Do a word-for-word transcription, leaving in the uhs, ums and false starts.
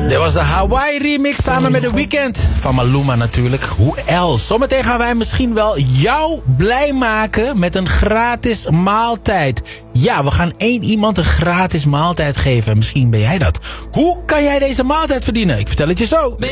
Dit was de Hawaii remix samen met The Weeknd. Van Maluma natuurlijk. Hoe else? Zometeen gaan wij misschien wel jou blij maken met een gratis maaltijd. Ja, we gaan één iemand een gratis maaltijd geven. Misschien ben jij dat. Hoe kan jij deze maaltijd verdienen? Ik vertel het je zo.